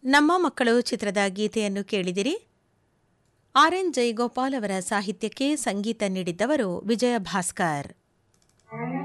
ನಮ್ಮ ಮಕ್ಕಳು ಚಿತ್ರದ ಗೀತೆಯನ್ನು ಕೇಳಿದಿರಿ. ಆರ್.ಎನ್. ಜಯಗೋಪಾಲ್ ಅವರ ಸಾಹಿತ್ಯಕ್ಕೆ ಸಂಗೀತ ನೀಡಿದ್ದವರು ವಿಜಯ ಭಾಸ್ಕರ್.